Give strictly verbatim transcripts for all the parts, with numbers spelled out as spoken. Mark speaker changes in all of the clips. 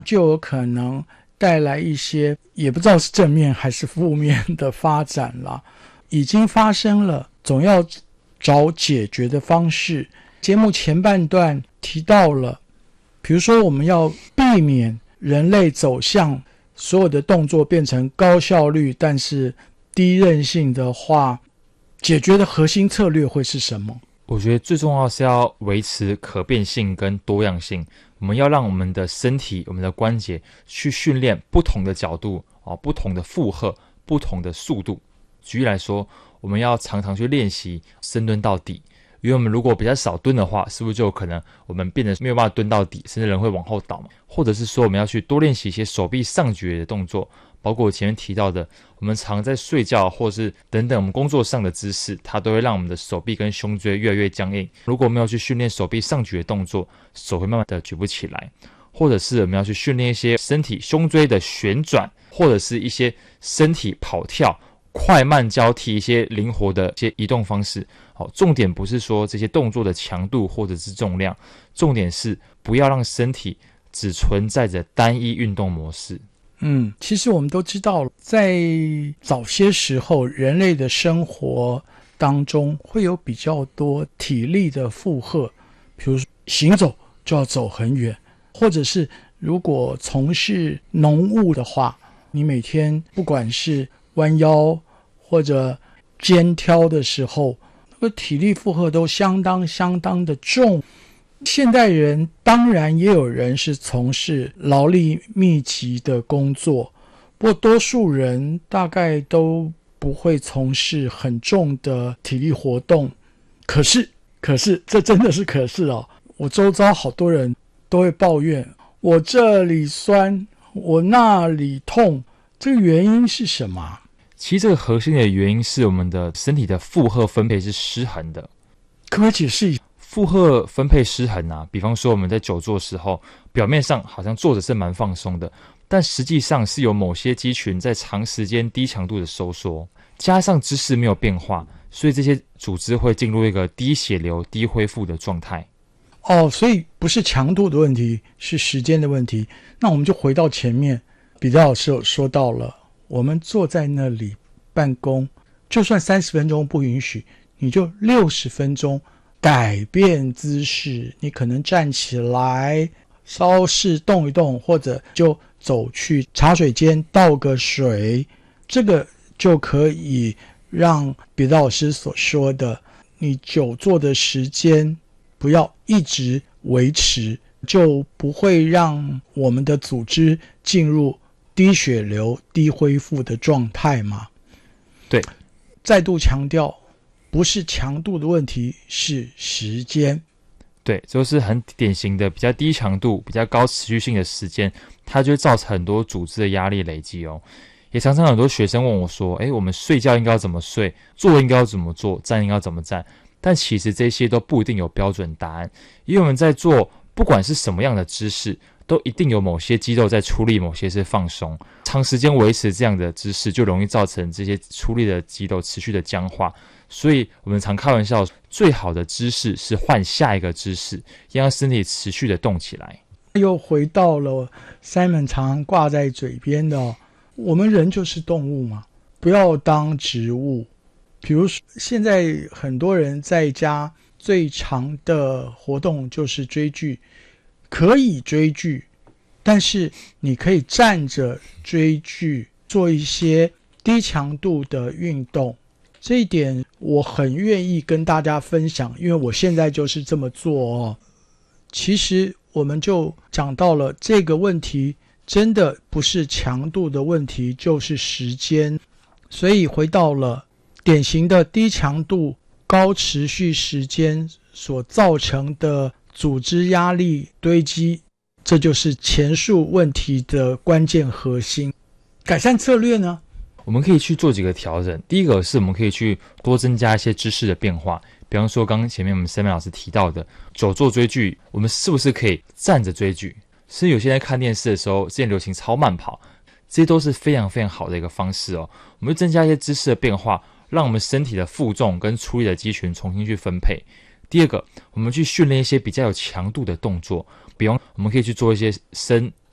Speaker 1: 就有可能带来一些也不知道是正面还是负面的发展啦。已经发生了，总要找解决的方式。节目前半段提到了，比如说我们要避免人类走向所有的动作变成高效率但是低韧性的话，解决的核心策略会是什么？
Speaker 2: 我觉得最重要是要维持可变性跟多样性。我们要让我们的身体、我们的关节去训练不同的角度、哦、不同的负荷、不同的速度。举例来说，我们要常常去练习深蹲到底，因为我们如果比较少蹲的话，是不是就有可能我们变得没有办法蹲到底，甚至人会往后倒嘛？或者是说我们要去多练习一些手臂上举的动作，包括我前面提到的，我们常在睡觉或是等等我们工作上的姿势，它都会让我们的手臂跟胸椎越来越僵硬。如果没有去训练手臂上举的动作，手会慢慢的举不起来。或者是我们要去训练一些身体胸椎的旋转，或者是一些身体跑跳、快慢交替一些灵活的一些移动方式。好，重点不是说这些动作的强度或者是重量，重点是不要让身体只存在着单一运动模式。
Speaker 1: 嗯，其实我们都知道，在早些时候人类的生活当中会有比较多体力的负荷，比如说行走就要走很远，或者是如果从事农务的话，你每天不管是弯腰或者肩挑的时候，那个体力负荷都相当相当的重。现代人当然也有人是从事劳力密集的工作，不过多数人大概都不会从事很重的体力活动。可是可是这真的是可是哦，我周遭好多人都会抱怨，我这里酸，我那里痛，这个原因是什么？
Speaker 2: 其实这个核心的原因是我们的身体的负荷分配是失衡的。
Speaker 1: 可不可以解释一下？
Speaker 2: 负荷分配失衡啊，比方说我们在久坐的时候，表面上好像坐着是蛮放松的，但实际上是有某些肌群在长时间低强度的收缩，加上姿势没有变化，所以这些组织会进入一个低血流、低恢复的状态。
Speaker 1: 哦，所以不是强度的问题，是时间的问题。那我们就回到前面，彼得老师有说到了，我们坐在那里办公，就算三十分钟不允许，你就六十分钟改变姿势，你可能站起来稍事动一动，或者就走去茶水间倒个水，这个就可以让彼得老师所说的，你久坐的时间不要一直维持，就不会让我们的组织进入低血流、低恢复的状态嘛。
Speaker 2: 对，
Speaker 1: 再度强调，不是强度的问题，是时间。
Speaker 2: 对，就是很典型的比较低强度、比较高持续性的时间，它就会造成很多组织的压力累积哦。也常常很多学生问我说，诶，我们睡觉应该要怎么睡，坐应该要怎么坐，站应该要怎么站，但其实这些都不一定有标准答案，因为我们在做不管是什么样的姿势，都一定有某些肌肉在出力，某些是放松，长时间维持这样的姿势就容易造成这些出力的肌肉持续的僵化。所以我们常开玩笑，最好的姿势是换下一个姿势，让身体持续的动起来。
Speaker 1: 又回到了 Simon 常挂在嘴边的、哦、我们人就是动物嘛，不要当植物。比如说现在很多人在家最常的活动就是追剧，可以追剧，但是你可以站着追剧，做一些低强度的运动。这一点我很愿意跟大家分享，因为我现在就是这么做哦。其实我们就讲到了这个问题，真的不是强度的问题，就是时间。所以回到了典型的低强度、高持续时间所造成的组织压力堆积，这就是前述问题的关键核心。改善策略呢？
Speaker 2: 我们可以去做几个调整。第一个是我们可以去多增加一些姿势的变化，比方说刚刚前面我们 Simon 老师提到的久坐追剧，我们是不是可以站着追剧？是有些人在看电视的时候，之前流行超慢跑，这些都是非常非常好的一个方式哦。我们就增加一些姿势的变化，让我们身体的负重跟出力的肌群重新去分配。第二个，我们去训练一些比较有强度的动作，比方我们可以去做一些伸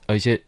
Speaker 2: 呃一些